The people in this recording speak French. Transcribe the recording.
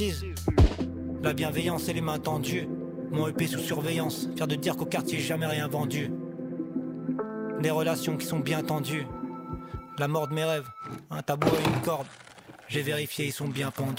La bienveillance et les mains tendues. Mon EP sous surveillance, fier de dire qu'au quartier j'ai jamais rien vendu. Des relations qui sont bien tendues. La mort de mes rêves, un tabou et une corde. J'ai vérifié, ils sont bien pendus.